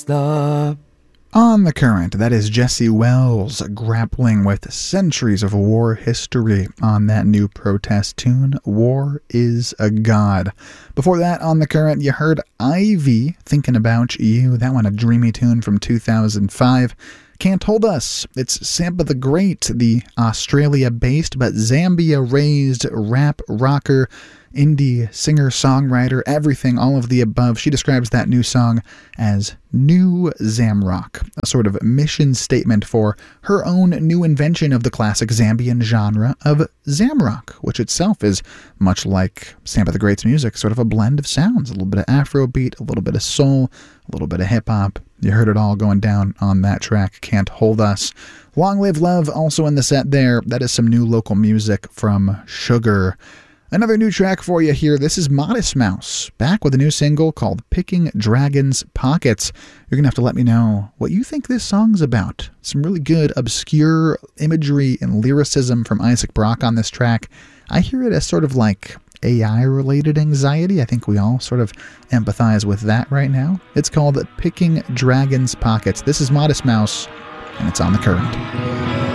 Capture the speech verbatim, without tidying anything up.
stop. On the Current, that is Jesse Wells grappling with centuries of war history on that new protest tune, War is a God. Before that, on the Current, you heard Ivy, Thinking About You. That one, a dreamy tune from two thousand five. Can't Hold Us. It's Sampa the Great, the Australia-based but Zambia-raised rap rocker, indie singer-songwriter, everything, all of the above. She describes that new song as New Zamrock, a sort of mission statement for her own new invention of the classic Zambian genre of Zamrock, which itself is much like Sampa the Great's music, sort of a blend of sounds, a little bit of Afrobeat, a little bit of soul, a little bit of hip-hop. You heard it all going down on that track, Can't Hold Us. Long Live Love, also in the set there. That is some new local music from Sugar. Another new track for you here. This is Modest Mouse, back with a new single called Picking Dragons' Pockets. You're going to have to let me know what you think this song's about. Some really good, obscure imagery and lyricism from Isaac Brock on this track. I hear it as sort of like A I-related anxiety. I think we all sort of empathize with that right now. It's called Picking Dragons' Pockets. This is Modest Mouse, and it's on the Current.